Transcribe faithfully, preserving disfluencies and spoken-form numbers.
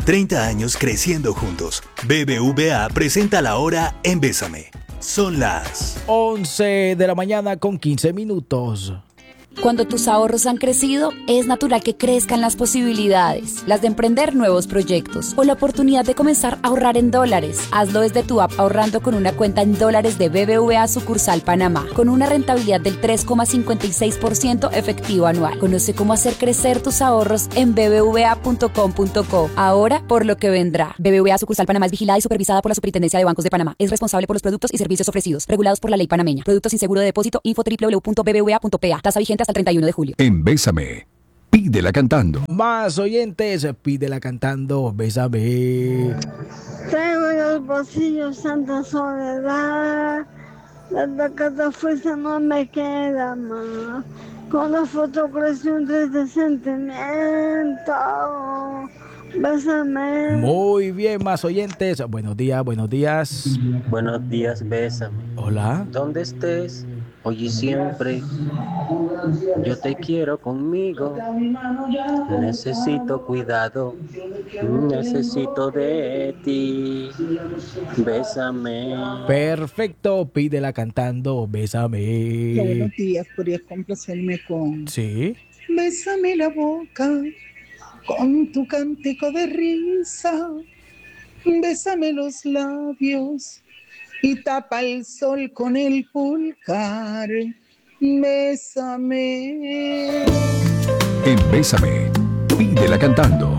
treinta años creciendo juntos. B B V A presenta la hora en Bésame. Son las once de la mañana con quince minutos. Cuando tus ahorros han crecido, es natural que crezcan las posibilidades, las de emprender nuevos proyectos o la oportunidad de comenzar a ahorrar en dólares. Hazlo desde tu app ahorrando con una cuenta en dólares de B B V A sucursal Panamá, con una rentabilidad del tres coma cincuenta y seis por ciento efectivo anual. Conoce cómo hacer crecer tus ahorros en b b v a punto com punto co. Ahora por lo que vendrá. B B V A sucursal Panamá es vigilada y supervisada por la Superintendencia de Bancos de Panamá. Es responsable por los productos y servicios ofrecidos, regulados por la ley panameña. Productos sin seguro de depósito. Info doble u doble u doble u punto b b v a punto p a. Tasa vigente hasta el treinta y uno de julio. En Bésame, pídela cantando. Más oyentes, pídela cantando, Bésame. Traigo en los bolsillos santa soledad, desde que te fuiste no me queda más. Con la foto creció un triste sentimiento. Bésame. Muy bien, más oyentes. Buenos días, buenos días. Buenos días, bésame. Hola. Donde estés, hoy y siempre, yo te quiero conmigo. Necesito cuidado, necesito de ti. Bésame. Perfecto, pídela cantando, Bésame. Buenos días, ¿podrías complacerme con... Sí. Bésame la boca con tu cántico de risa, bésame los labios y tapa el sol con el pulgar. Bésame. En Bésame, pídela cantando.